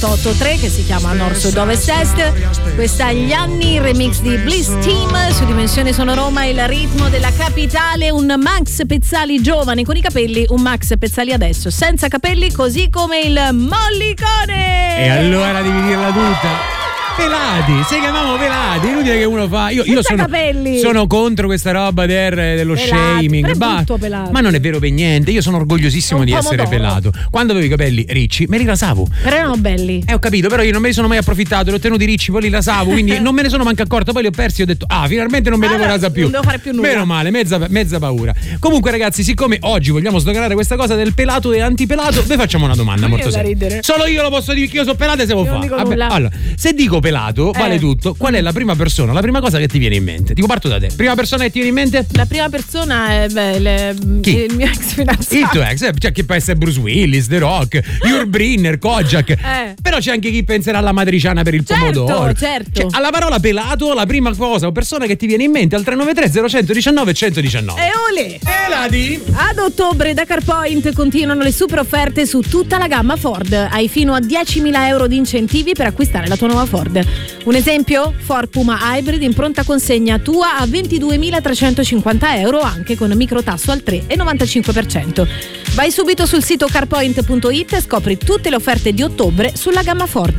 883 che si chiama Nord Sud Ovest Est. Questa Gli Anni, remix di Bliss Team su Dimensione Sono Roma, il ritmo della capitale. Un Max Pezzali giovane con i capelli, un Max Pezzali adesso senza capelli, così come il mollicone. E allora devi dirla tutta. Pelati, si chiamavano pelati, inutile che uno fa. Io sono contro questa roba dello pelati, shaming. Ma non è vero per niente. Io sono orgogliosissimo di essere pelato. Quando avevo i capelli ricci me li rasavo. Però erano belli. Ho capito, però io non me li sono mai approfittato, li ho tenuti ricci, poi li rasavo, quindi non me ne sono manco accorto. Poi li ho persi e ho detto finalmente non me devo rasare più. Non devo fare più nulla. Meno male, mezza paura. Comunque ragazzi, siccome oggi vogliamo sdoganare questa cosa del pelato e antipelato, vi facciamo una domanda molto semplice. Solo io lo posso dire che io sono pelato e se lo fa. Allora, se dico pelato vale tutto. Qual è la prima persona, la prima cosa che ti viene in mente? Dico, parto da te. Prima persona che ti viene in mente? La prima persona è il mio ex fidanzato. Il tuo ex, cioè che può essere Bruce Willis, The Rock, Brinner, Kojak. Però c'è anche chi penserà alla matriciana per il pomodoro. Certo. Cioè, alla parola pelato, la prima cosa o persona che ti viene in mente al 393 0119 119. E olè! Pelati! Ad ottobre da CarPoint continuano le super offerte su tutta la gamma Ford. Hai fino a 10.000 euro di incentivi per acquistare la tua nuova Ford. Un esempio? Ford Puma Hybrid in pronta consegna tua a 22.350 euro, anche con microtasso al 3,95%. Vai subito sul sito carpoint.it e scopri tutte le offerte di ottobre sulla gamma Ford.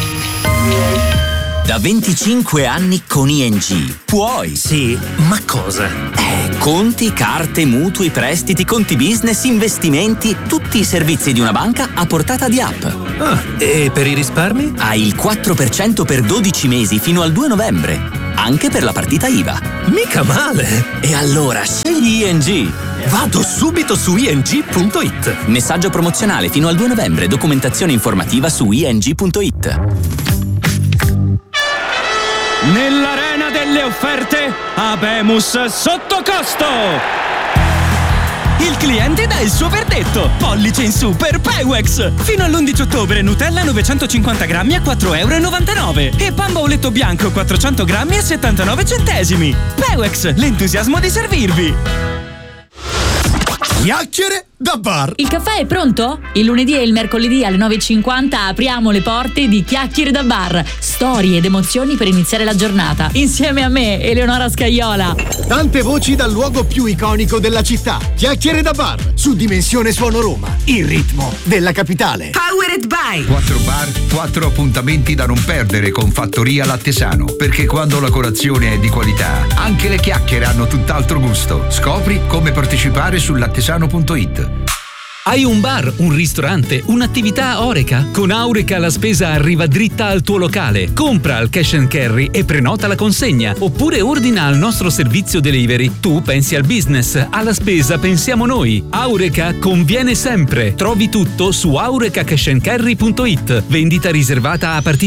Da 25 anni con ING puoi. Sì, ma cosa? Conti, carte, mutui, prestiti, conti business, investimenti, tutti i servizi di una banca a portata di app. E per i risparmi? Hai il 4% per 12 mesi fino al 2 novembre, anche per la partita IVA. Mica male! E allora scegli ING. Vado subito su ing.it. Messaggio promozionale fino al 2 novembre, documentazione informativa su ing.it. Nell'arena delle offerte, Habemus sotto costo! Il cliente dà il suo verdetto. Pollice in su per Pewex. Fino all'11 ottobre Nutella 950 grammi a 4,99 € e pan bauletto bianco 400 grammi a 79 centesimi. Pewex, l'entusiasmo di servirvi. Chiacchiere da bar. Il caffè è pronto? Il lunedì e il mercoledì alle 9:50 apriamo le porte di Chiacchiere da bar. Storie ed emozioni per iniziare la giornata. Insieme a me, Eleonora Scaiola. Tante voci dal luogo più iconico della città. Chiacchiere da bar su Dimensione Suono Roma. Il ritmo della capitale. Powered by 4 bar, 4 appuntamenti da non perdere con Fattoria Lattesano. Perché quando la colazione è di qualità, anche le chiacchiere hanno tutt'altro gusto. Scopri come partecipare su lattesano.it. Hai un bar, un ristorante, un'attività Oreca? Con Aureca la spesa arriva dritta al tuo locale. Compra al cash and carry e prenota la consegna. Oppure ordina al nostro servizio delivery. Tu pensi al business, alla spesa pensiamo noi. Aureca conviene sempre. Trovi tutto su aurecacashandcarry.it. Vendita riservata a partita